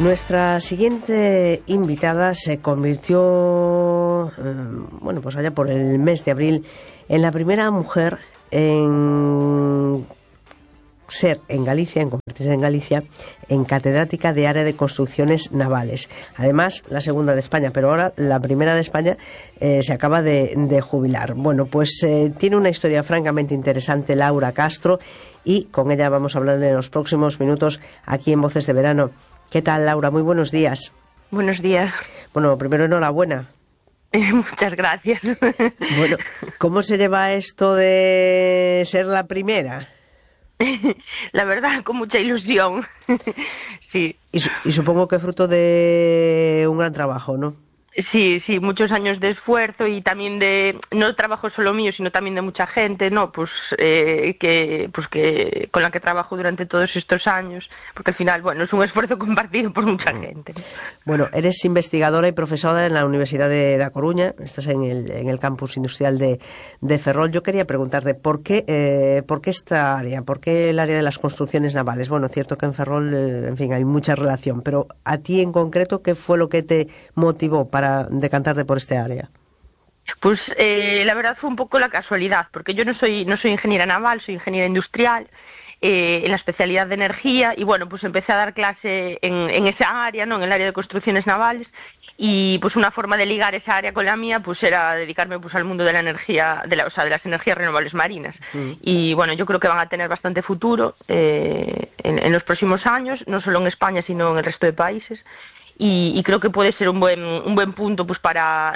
Nuestra siguiente invitada se convirtió, pues allá por el mes de abril, en la primera mujer en convertirse en Galicia, en catedrática de área de construcciones navales. Además, la segunda de España, pero ahora la primera de España se acaba de jubilar. Bueno, pues tiene una historia francamente interesante Laura Castro, y con ella vamos a hablar en los próximos minutos aquí en Voces de Verano. ¿Qué tal, Laura? Muy buenos días. Buenos días. Bueno, primero enhorabuena. Muchas gracias. Bueno, ¿cómo se lleva esto de ser la primera? La verdad, con mucha ilusión. Sí. Y supongo que fruto de un gran trabajo, ¿no? Sí, muchos años de esfuerzo y también no trabajo solo mío, sino también de mucha gente, ¿no? Que con la que trabajo durante todos estos años, porque al final, es un esfuerzo compartido por mucha gente. Bueno, eres investigadora y profesora en la Universidad de A Coruña, estás en el campus industrial de Ferrol. Yo quería preguntarte, ¿por qué esta área? ¿Por qué el área de las construcciones navales? Bueno, cierto que en Ferrol, hay mucha relación, pero a ti en concreto, ¿qué fue lo que te motivó para decantarte por este área? Pues la verdad fue un poco la casualidad, porque yo no soy ingeniera naval, soy ingeniera industrial en la especialidad de energía, y pues empecé a dar clase en esa área, ¿no? En el área de construcciones navales, y pues una forma de ligar esa área con la mía era dedicarme al mundo de la energía, de las energías renovables marinas. Y yo creo que van a tener bastante futuro en los próximos años, no solo en España sino en el resto de países. Y creo que puede ser un buen punto para,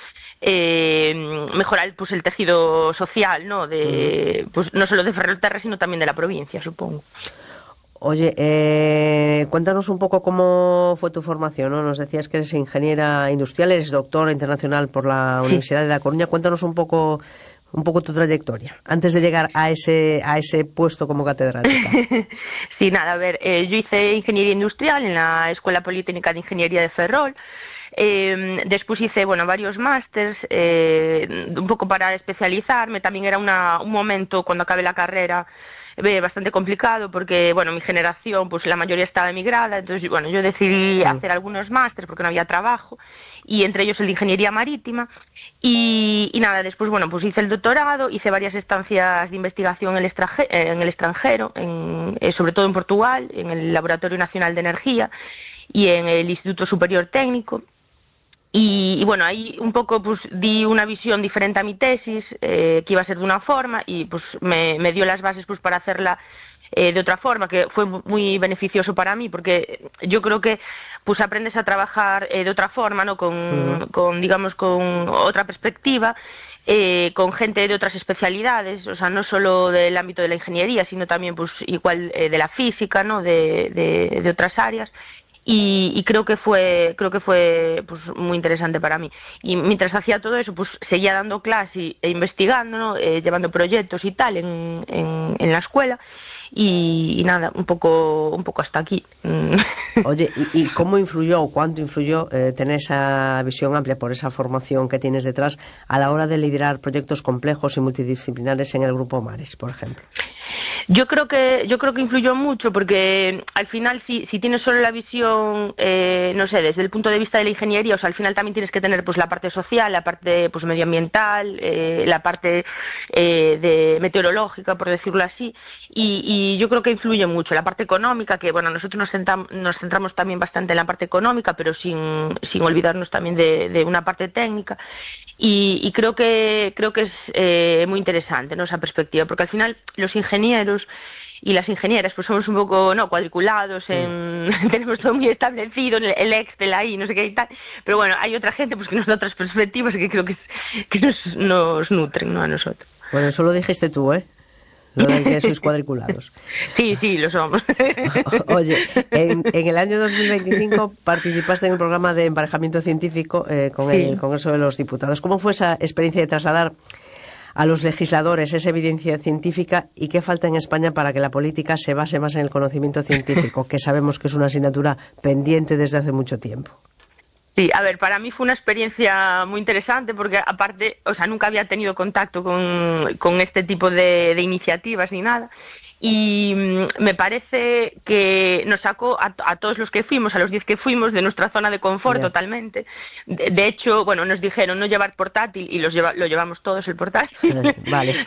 mejorar el tejido social, ¿no? No solo de Ferrolterra, sino también de la provincia, supongo. Oye, cuéntanos un poco cómo fue tu formación, ¿no? Nos decías que eres ingeniera industrial, eres doctora internacional por la Universidad de A Coruña. Cuéntanos un poco tu trayectoria, antes de llegar a ese puesto como catedrática. Sí, nada, a ver, yo hice ingeniería industrial en la Escuela Politécnica de Ingeniería de Ferrol. Después hice, varios másters, un poco para especializarme. También era un momento, cuando acabé la carrera, bastante complicado, porque, mi generación, la mayoría estaba emigrada. Entonces, yo decidí hacer algunos másters porque no había trabajo, y entre ellos el de Ingeniería Marítima. Y nada, después, hice el doctorado, hice varias estancias de investigación en el extranjero, sobre todo en Portugal, en el Laboratorio Nacional de Energía y en el Instituto Superior Técnico. Y ahí un poco di una visión diferente a mi tesis, que iba a ser de una forma, y me dio las bases para hacerla de otra forma, que fue muy beneficioso para mí, porque yo creo que aprendes a trabajar de otra forma, ¿no? Con otra perspectiva, con gente de otras especialidades, o sea, no solo del ámbito de la ingeniería, sino también igual de la física, ¿no? De otras áreas. Y creo que fue muy interesante para mí. Y mientras hacía todo eso, seguía dando clase e investigando, ¿no? Llevando proyectos y tal en la escuela. Y nada, un poco hasta aquí. Oye, ¿y cómo influyó o cuánto influyó tener esa visión amplia por esa formación que tienes detrás a la hora de liderar proyectos complejos y multidisciplinares en el Grupo Mares, por ejemplo? Yo creo que influyó mucho, porque al final si tienes solo la visión, desde el punto de vista de la ingeniería, o sea, al final también tienes que tener la parte social, la parte medioambiental, la parte de meteorológica, por decirlo así, y yo creo que influye mucho la parte económica, que nosotros nos centramos también bastante en la parte económica, pero sin olvidarnos también de una parte técnica. Y creo que es muy interesante, ¿no? Esa perspectiva, porque al final los ingenieros y las ingenieras somos un poco cuadriculados, tenemos todo muy establecido, el Excel ahí, no sé qué y tal, pero hay otra gente que nos da otras perspectivas que creo que nos nutren, ¿no? A nosotros. Bueno, eso lo dijiste tú, ¿eh? Lo de que sois cuadriculados. Sí, lo somos. Oye, en el año 2025 participaste en el programa de emparejamiento científico con el Congreso de los Diputados. ¿Cómo fue esa experiencia de trasladar a los legisladores esa evidencia científica, y qué falta en España para que la política se base más en el conocimiento científico, que sabemos que es una asignatura pendiente desde hace mucho tiempo? Sí, a ver, para mí fue una experiencia muy interesante porque aparte, o sea, nunca había tenido contacto con este tipo de iniciativas ni nada. Y me parece que nos sacó a todos los que fuimos, a los 10 que fuimos, de nuestra zona de confort totalmente. De hecho, bueno, nos dijeron no llevar portátil y lo llevamos todos el portátil. Vale.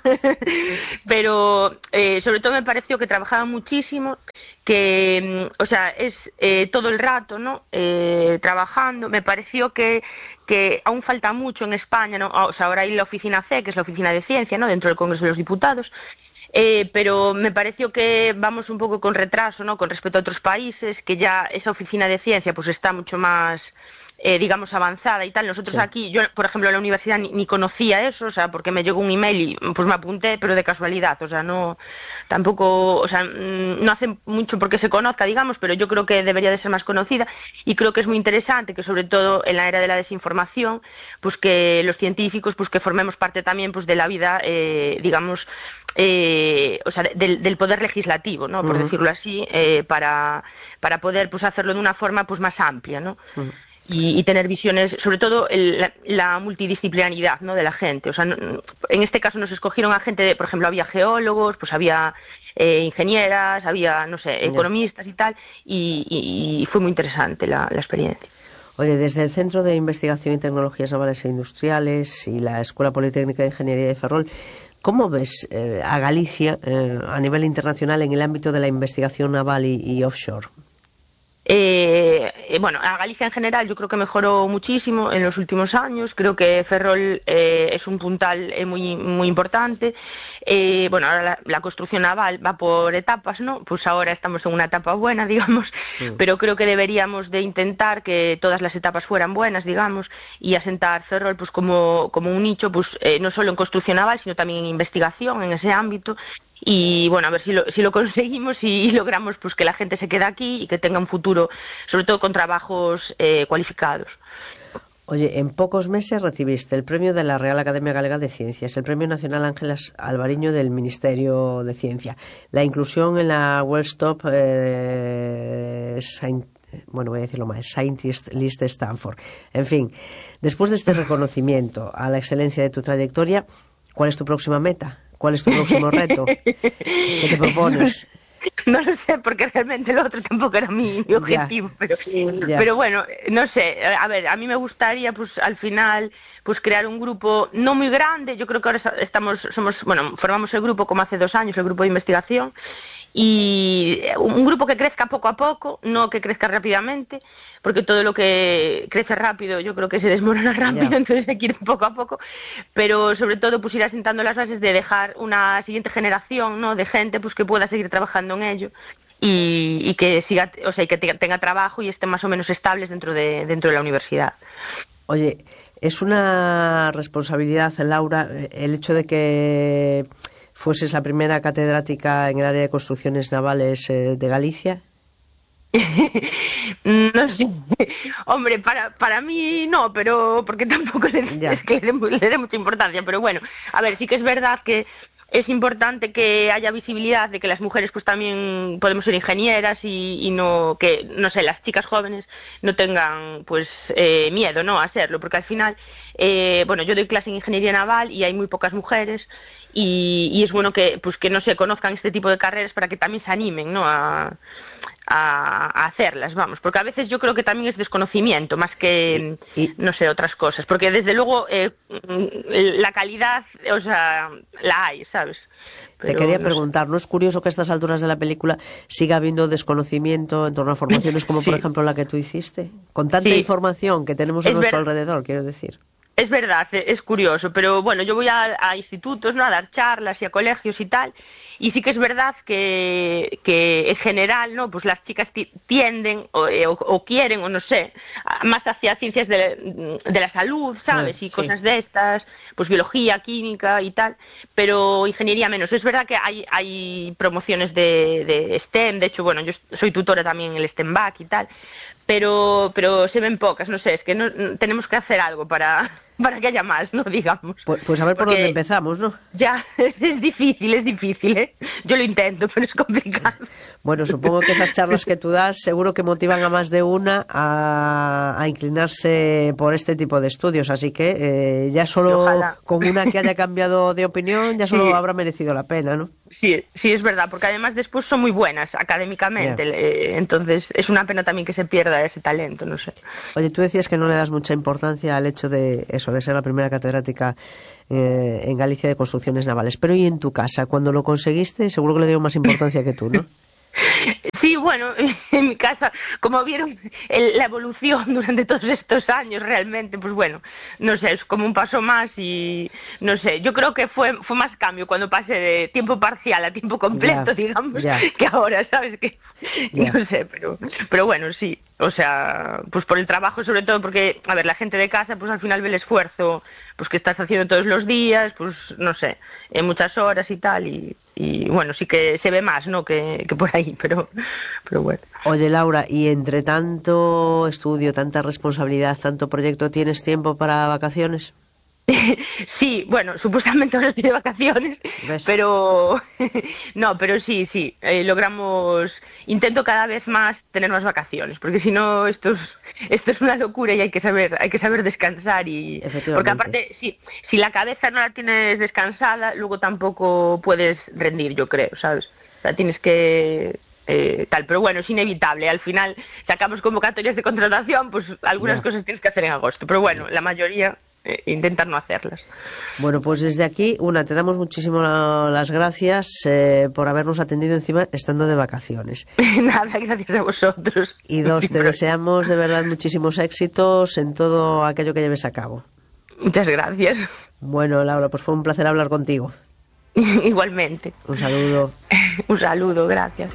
Pero sobre todo me pareció que trabajaban muchísimo, que, o sea, es todo el rato, ¿no? Trabajando. Me pareció que aún falta mucho en España, ¿no? O sea, ahora hay la oficina C, que es la oficina de ciencia, ¿no? Dentro del Congreso de los Diputados. Pero me pareció que vamos un poco con retraso, ¿no? Con respecto a otros países, que ya esa oficina de ciencia pues está mucho más, digamos, avanzada y tal. Nosotros aquí, yo, por ejemplo, en la universidad ni conocía eso, o sea, porque me llegó un email y pues me apunté, pero de casualidad, o sea, no, tampoco, o sea, no hace mucho porque se conozca, digamos, pero yo creo que debería de ser más conocida y creo que es muy interesante que sobre todo en la era de la desinformación, pues que los científicos, pues que formemos parte también pues de la vida, digamos, o sea, del poder legislativo, ¿no? Por decirlo así, para poder pues hacerlo de una forma pues más amplia, ¿no? Y tener visiones, sobre todo la multidisciplinaridad, ¿no? De la gente. O sea, en este caso nos escogieron a gente, por ejemplo, había geólogos, pues había ingenieras, había, no sé, economistas y tal, y fue muy interesante la experiencia. Oye, desde el Centro de Investigación y Tecnologías Navales e Industriales y la Escuela Politécnica de Ingeniería de Ferrol, ¿cómo ves a Galicia a nivel internacional en el ámbito de la investigación naval y offshore? Bueno, a Galicia en general yo creo que mejoró muchísimo en los últimos años. Creo que Ferrol es un puntal muy muy importante. Bueno, ahora la construcción naval va por etapas, ¿no? Pues ahora estamos en una etapa buena, digamos, pero creo que deberíamos de intentar que todas las etapas fueran buenas, digamos, y asentar Ferrol pues como un nicho, pues no solo en construcción naval, sino también en investigación en ese ámbito. Y bueno, a ver si lo conseguimos y logramos pues que la gente se quede aquí y que tenga un futuro, sobre todo con trabajos cualificados. Oye, en pocos meses recibiste el premio de la Real Academia Galega de Ciencias, el Premio Nacional Ángeles Alvariño del Ministerio de Ciencia, la inclusión en la World's Top voy a decirlo más, Scientist List de Stanford. En fin, después de este reconocimiento a la excelencia de tu trayectoria, ¿cuál es tu próxima meta? ¿Cuál es tu próximo reto? ¿Qué te propones? No lo sé, porque realmente lo otro tampoco era mi objetivo, pero bueno, no sé, a ver, a mí me gustaría pues al final pues crear un grupo no muy grande. Yo creo que ahora formamos el grupo como hace 2 años, el grupo de investigación, y un grupo que crezca poco a poco, no que crezca rápidamente, porque todo lo que crece rápido yo creo que se desmorona rápido, entonces hay que ir poco a poco, pero sobre todo pues ir asentando las bases de dejar una siguiente generación, ¿no? De gente pues que pueda seguir trabajando en ello y que siga, o sea, y que tenga trabajo y estén más o menos estables dentro de la universidad. Oye, es una responsabilidad, Laura, el hecho de que fueses la primera catedrática en el área de construcciones navales de Galicia. No sé, hombre, para mí no, pero porque tampoco le dé mucha importancia, pero bueno, a ver, sí que es verdad que es importante que haya visibilidad de que las mujeres pues también podemos ser ingenieras y no que, no sé, las chicas jóvenes no tengan pues miedo, ¿no? A hacerlo, porque al final, bueno, yo doy clase en ingeniería naval y hay muy pocas mujeres y es bueno que pues que no se conozcan este tipo de carreras para que también se animen, ¿no? A hacerlas, vamos, porque a veces yo creo que también es desconocimiento más que, no sé, otras cosas, porque desde luego la calidad, o sea, la hay, ¿sabes? Pero, te quería preguntar, ¿no es curioso que a estas alturas de la película siga habiendo desconocimiento en torno a formaciones como por ejemplo la que tú hiciste? Con tanta información que tenemos a nuestro alrededor, quiero decir. Es verdad, es curioso, pero bueno, yo voy a institutos, ¿no? A dar charlas y a colegios y tal, y sí que es verdad que en general, ¿no? Pues las chicas tienden o quieren, o no sé, más hacia ciencias de la salud, ¿sabes? Y cosas de estas, pues biología, química y tal, pero ingeniería menos. Es verdad que hay promociones de STEM, de hecho, bueno, yo soy tutora también en el STEM Back y tal, pero se ven pocas, no sé, es que no, tenemos que hacer algo para para que haya más, ¿no? Digamos. Pues a ver por dónde empezamos, ¿no? Ya, es difícil, ¿eh? Yo lo intento, pero es complicado. Bueno, supongo que esas charlas que tú das seguro que motivan a más de una a inclinarse por este tipo de estudios, así que ya solo con una que haya cambiado de opinión, ya solo habrá merecido la pena, ¿no? Sí, es verdad, porque además después son muy buenas académicamente, entonces es una pena también que se pierda ese talento, no sé. Oye, tú decías que no le das mucha importancia al hecho de eso, de ser la primera catedrática en Galicia de construcciones navales, pero ¿y en tu casa? Cuando lo conseguiste, seguro que le dio más importancia que tú, ¿no? Sí, bueno, en mi casa, como vieron la evolución durante todos estos años, realmente, pues bueno, no sé, es como un paso más y, no sé, yo creo que fue más cambio cuando pasé de tiempo parcial a tiempo completo, digamos, que ahora, ¿sabes? Que no sé, pero bueno, sí, o sea, pues por el trabajo sobre todo, porque, a ver, la gente de casa, pues al final ve el esfuerzo, pues que estás haciendo todos los días, pues no sé, en muchas horas y tal, y bueno, sí que se ve más, ¿no? Que por ahí, pero bueno. Oye, Laura, y entre tanto estudio, tanta responsabilidad, tanto proyecto, ¿tienes tiempo para vacaciones? Sí, bueno, supuestamente ahora estoy de vacaciones, ¿ves? Pero no, pero sí, intento cada vez más tener más vacaciones, porque si no esto es una locura y hay que saber descansar y porque aparte si la cabeza no la tienes descansada, luego tampoco puedes rendir, yo creo, ¿sabes? O sea, tienes que pero bueno, es inevitable, al final sacamos convocatorias de contratación, pues algunas cosas tienes que hacer en agosto, pero bueno, la mayoría intentar no hacerlas. Bueno, pues desde aquí, te damos muchísimo las gracias por habernos atendido encima estando de vacaciones. Nada, gracias a vosotros. Y dos, te deseamos de verdad muchísimos éxitos en todo aquello que lleves a cabo. Muchas gracias. Bueno, Laura, pues fue un placer hablar contigo. Igualmente. Un saludo. Un saludo, gracias.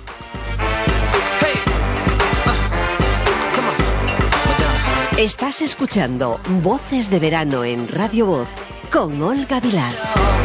Estás escuchando Voces de Verano en Radio Voz con Olga Vilar.